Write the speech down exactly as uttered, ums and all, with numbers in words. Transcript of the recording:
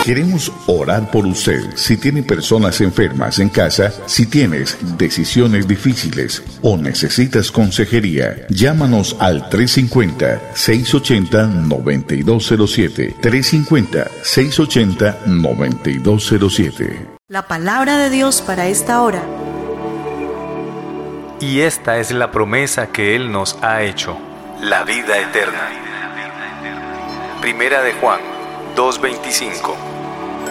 Queremos orar por usted. Si tiene personas enfermas en casa, si tienes decisiones difíciles o necesitas consejería, llámanos al tres cinco cero, seis ocho cero, nueve dos cero siete. tres cinco cero, seis ocho cero, nueve dos cero siete. La palabra de Dios para esta hora. Y esta es la promesa que Él nos ha hecho, la vida eterna. Primera de Juan dos veinticinco.